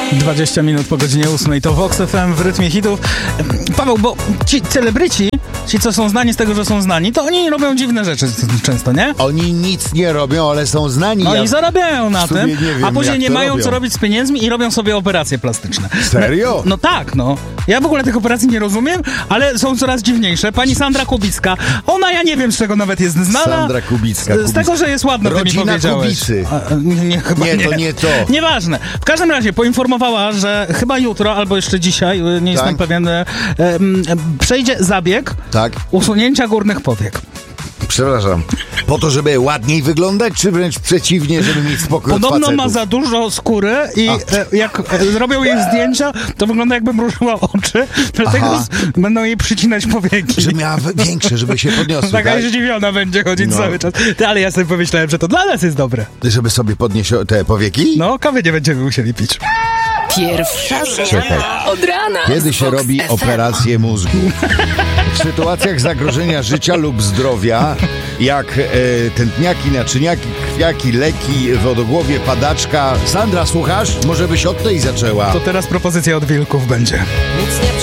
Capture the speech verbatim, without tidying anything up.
dwadzieścia minut po godzinie ósmej to Vox F M w rytmie hitów. Paweł, bo ci celebryci, ci co są znani z tego, że są znani, to oni robią dziwne rzeczy często, nie? Oni nic nie robią, ale są znani. No ja i zarabiają na tym, wiem, a później nie mają robią. co robić z pieniędzmi i robią sobie operacje plastyczne. Serio? No, no tak, no. Ja w ogóle tych operacji nie rozumiem, ale są coraz dziwniejsze. Pani Sandra Kubicka, ona ja nie wiem z czego nawet jest znana. Sandra Kubicka. Z Kubicka. tego, że jest ładna, ty mi Rodzina powiedziałeś. Kubicy. A, nie, nie, chyba Nie, nie, to nie to. Nieważne. W każdym razie poinformowała, że chyba jutro, albo jeszcze dzisiaj, nie jestem Tak. pewien, e, e, przejdzie zabieg Tak. usunięcia górnych powiek. Przepraszam. Po to, żeby ładniej wyglądać, czy wręcz przeciwnie, żeby mieć spokój od Podobno facetów? ma za dużo skóry i e, jak e, zrobią jej zdjęcia, to wygląda jakby mrużyła oczy, dlatego Aha. z, będą jej przycinać powieki. Że miała w- większe, żeby się podniosły, Taka tak? zdziwiona będzie chodzić No. cały czas. Ty, ale ja sobie pomyślałem, że to dla nas jest dobre. Żeby sobie podnieść te powieki? No, kawy nie będziemy musieli pić. Pierwsza zmiana od rana. Kiedy z się Vox robi F M. operację mózgu? W sytuacjach zagrożenia życia lub zdrowia, jak e, tętniaki, naczyniaki, krwiaki, leki, wodogłowie, padaczka. Sandra, słuchasz? Może byś od tej zaczęła? To teraz propozycja od wilków będzie. Nic nie